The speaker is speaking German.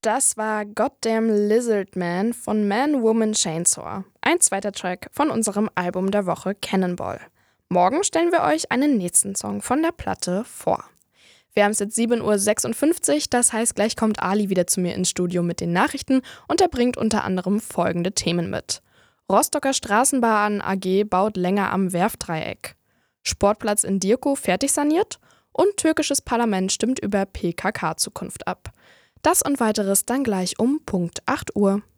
Das war Goddamn Lizard Man von Man, Woman, Chainsaw. Ein zweiter Track von unserem Album der Woche Cannonball. Morgen stellen wir euch einen nächsten Song von der Platte vor. Wir haben es jetzt 7:56 Uhr, das heißt, gleich kommt Ali wieder zu mir ins Studio mit den Nachrichten und er bringt unter anderem folgende Themen mit. Rostocker Straßenbahn AG baut länger am Werftdreieck. Sportplatz in Dirkow fertig saniert und türkisches Parlament stimmt über PKK-Zukunft ab. Das und weiteres dann gleich um Punkt 8 Uhr.